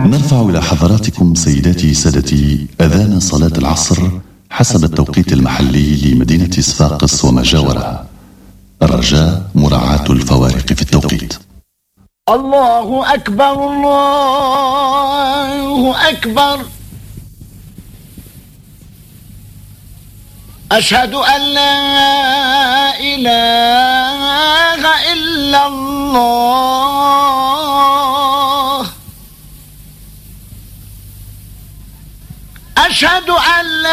نرفع إلى حضراتكم سيداتي سادتي أذان صلاة العصر حسب التوقيت المحلي لمدينة صفاقس وما جاورها. الرجاء مراعاة الفوارق في التوقيت. الله أكبر الله أكبر، أشهد أن لا إله إلا الله، أشهد أن لا